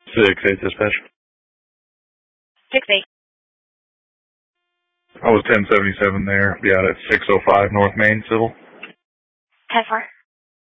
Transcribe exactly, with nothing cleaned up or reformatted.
Six eight dispatch. Six eight. I was ten seventy-seven there. Be out at six oh five North Main Civil. Ten four.